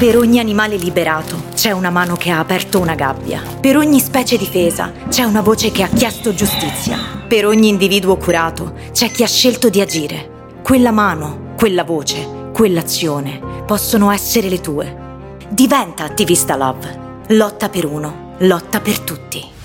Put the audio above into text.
Per ogni animale liberato c'è una mano che ha aperto una gabbia. Per ogni specie difesa c'è una voce che ha chiesto giustizia. Per ogni individuo curato c'è chi ha scelto di agire. Quella mano, quella voce, quell'azione possono essere le tue. Diventa attivista Love. Lotta per uno, lotta per tutti.